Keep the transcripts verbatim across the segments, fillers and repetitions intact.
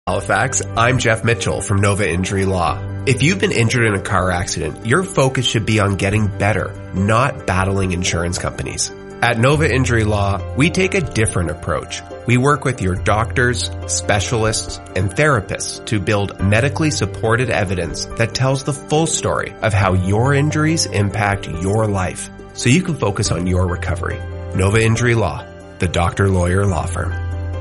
Halifax, I'm Jeff Mitchell from Nova Injury Law. If you've been injured in a car accident, your focus should be on getting better, not battling insurance companies. At Nova Injury Law, we take a different approach. We work with your doctors, specialists, and therapists to build medically supported evidence that tells the full story of how your injuries impact your life, so you can focus on your recovery. Nova Injury Law, the doctor-lawyer law firm.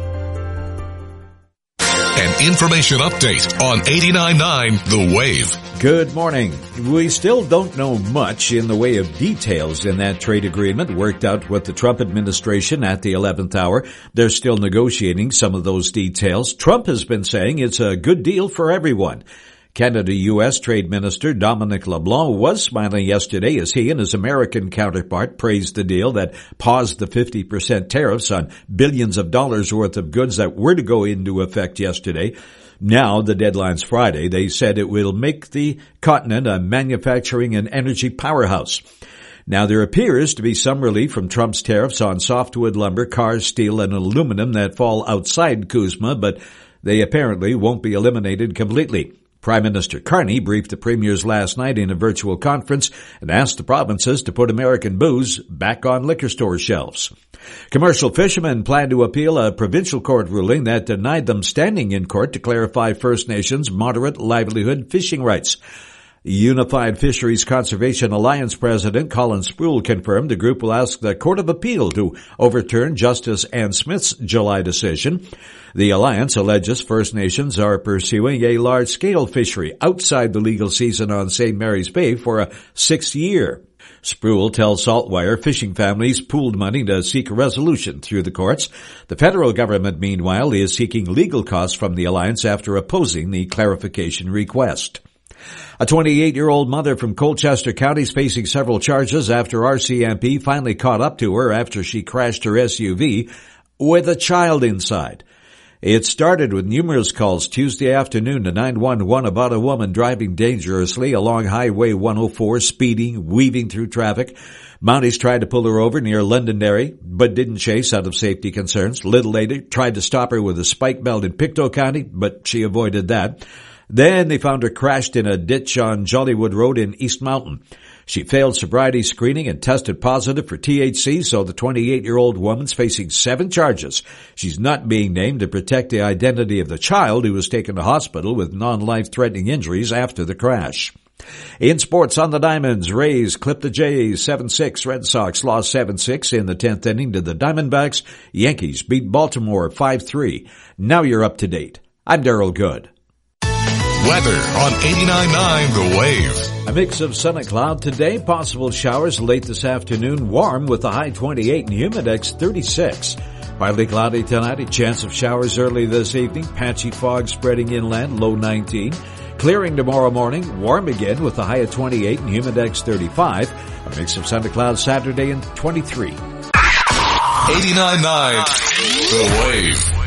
An information update on eighty-nine point nine The Wave. Good morning. We still don't know much in the way of details in that trade agreement worked out with the Trump administration at the eleventh hour. They're still negotiating some of those details. Trump has been saying it's a good deal for everyone. Canada-U S Trade Minister Dominic LeBlanc was smiling yesterday as he and his American counterpart praised the deal that paused the fifty percent tariffs on billions of dollars worth of goods that were to go into effect yesterday. Now, the deadline's Friday. They said it will make the continent a manufacturing and energy powerhouse. Now, there appears to be some relief from Trump's tariffs on softwood lumber, cars, steel, and aluminum that fall outside CUSMA, but they apparently won't be eliminated completely. Prime Minister Carney briefed the premiers last night in a virtual conference and asked the provinces to put American booze back on liquor store shelves. Commercial fishermen plan to appeal a provincial court ruling that denied them standing in court to clarify First Nations moderate livelihood fishing rights. Unified Fisheries Conservation Alliance President Colin Sproul confirmed the group will ask the Court of Appeal to overturn Justice Ann Smith's July decision. The alliance alleges First Nations are pursuing a large-scale fishery outside the legal season on Saint Mary's Bay for a sixth year. Sproul tells Saltwire fishing families pooled money to seek a resolution through the courts. The federal government, meanwhile, is seeking legal costs from the alliance after opposing the clarification request. A twenty-eight-year-old mother from Colchester County is facing several charges after R C M P finally caught up to her after she crashed her S U V with a child inside. It started with numerous calls Tuesday afternoon to nine one one about a woman driving dangerously along Highway one oh four, speeding, weaving through traffic. Mounties tried to pull her over near Londonderry, but didn't chase out of safety concerns. Little later, tried to stop her with a spike belt in Pictou County, but she avoided that. Then they found her crashed in a ditch on Jollywood Road in East Mountain. She failed sobriety screening and tested positive for T H C, so the twenty-eight-year-old woman's facing seven charges. She's not being named to protect the identity of the child who was taken to hospital with non-life-threatening injuries after the crash. In sports on the Diamonds, Rays clipped the Jays seven six. Red Sox lost seven six in the tenth inning to the Diamondbacks. Yankees beat Baltimore five three. Now you're up to date. I'm Daryl Good. Weather on eighty-nine point nine The Wave. A mix of sun and cloud today. Possible showers late this afternoon. Warm with a high twenty-eight and humidex thirty-six. Partly cloudy tonight. A chance of showers early this evening. Patchy fog spreading inland. Low nineteen. Clearing tomorrow morning. Warm again with a high of twenty-eight and humidex thirty-five. A mix of sun and cloud Saturday and twenty-three. eighty-nine point nine The Wave.